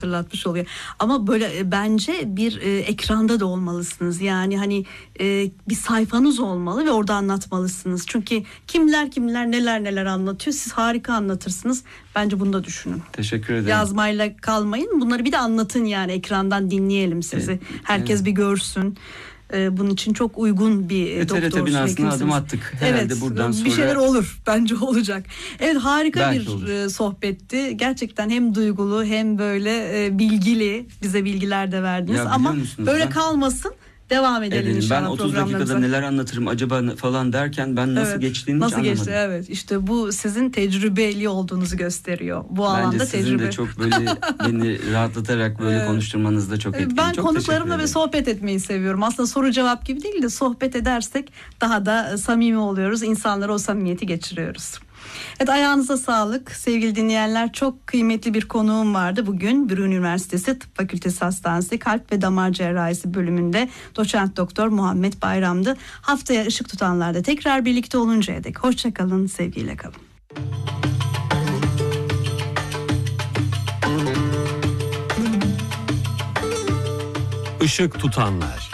hatırlatmış oluyor. Ama böyle bence bir ekranda da olmalısınız. Yani hani bir sayfanız olmalı ve orada anlatmalısınız. Çünkü kimler neler anlatıyor. Siz harika anlatırsınız. Bence bunu da düşünün. Teşekkür ederim. Yazmayla kalmayın. Bunları bir de anlatın yani, ekrandan dinleyelim sizi. Herkes bir görsün. Bunun için çok uygun bir doktor. TRT binasına adım attık. Herhalde buradan sonra bir şeyler olur. Bence olacak. Evet, harika belki bir olur. sohbetti. Gerçekten hem duygulu hem böyle bilgili. Bize bilgiler de verdiniz. Ya, ama musunuz, böyle kalmasın. Devam edelim inşallah. Ben 30 dakikada neler anlatırım acaba falan derken ben nasıl geçtiğini hiç anlamadım. Nasıl geçti, evet. İşte bu sizin tecrübeli olduğunuzu gösteriyor. Bu Bence alanda sizin tecrübe. de çok böyle beni rahatlatarak böyle konuşturmanız da çok etkili. Ben çok konuklarımla ve sohbet etmeyi seviyorum. Aslında soru cevap gibi değil de sohbet edersek daha da samimi oluyoruz. İnsanlara o samimiyeti geçiriyoruz. Evet, ayağınıza sağlık sevgili dinleyenler. Çok kıymetli bir konuğum vardı bugün. Bürün Üniversitesi Tıp Fakültesi Hastanesi Kalp ve Damar Cerrahisi bölümünde doçent doktor Muhammed Bayram'dı. Haftaya ışık tutanlarda tekrar birlikte oluncaya dek hoşça kalın, sevgiyle kalın. Işık tutanlar.